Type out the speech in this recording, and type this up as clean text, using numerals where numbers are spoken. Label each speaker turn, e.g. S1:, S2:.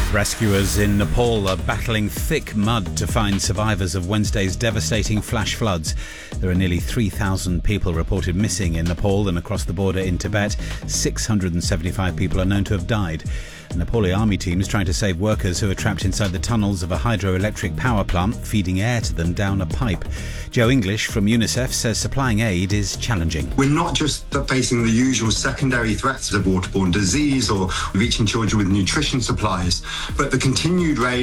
S1: Rescuers in Nepal are battling thick mud to find survivors of Wednesday's devastating flash floods. There are nearly 3,000 people reported missing in Nepal and across the border in Tibet. 675 people are known to have died. A Nepali army team is trying to save workers who are trapped inside the tunnels of a hydroelectric power plant, feeding air to them down a pipe. Joe English from UNICEF says supplying aid is challenging.
S2: We're not just facing the usual secondary threats of waterborne disease or reaching children with nutrition supplies, but the continued rain